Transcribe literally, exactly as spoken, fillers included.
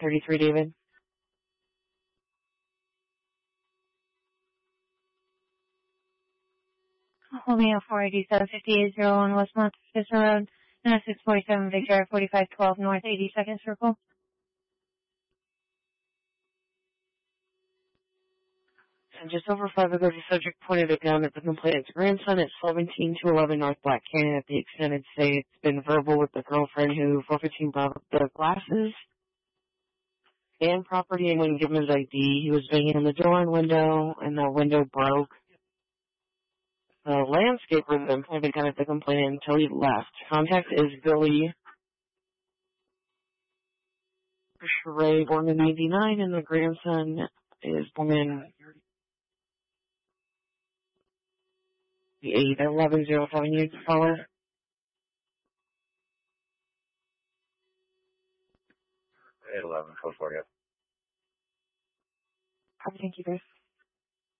thirty-three, David. Holding at four eighty-seven fifty-eight oh one West Montesson Road, and six forty-seven Victoria, forty-five twelve North eighty-second Circle. And just over five ago, the subject pointed a gun at the complainant's grandson at seventeen to eleven North Black Canyon at the extended stay. It's been verbal with the girlfriend who four fifteen brought up the glasses and property, and when given his I D, he was banging on the door and window, and the window broke. The landscaper then pointed a gun at the complainant until he left. Contact is Billy Sheree, born in eighty-nine, and the grandson is born in the eight eleven zero seven unit caller. eight eleven, code for you. Thank you, guys.